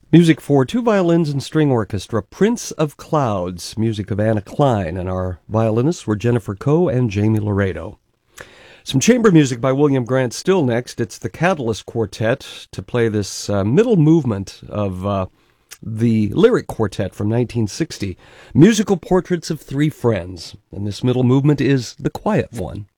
Music for two violins and string orchestra, Prince of Clouds, music of Anna Klein, and our violinists were Jennifer Coe and Jamie Laredo. Some chamber music by William Grant Still next. It's the Catalyst Quartet to play this middle movement of the Lyric Quartet from 1960, Musical Portraits of Three Friends, and this middle movement is the quiet one.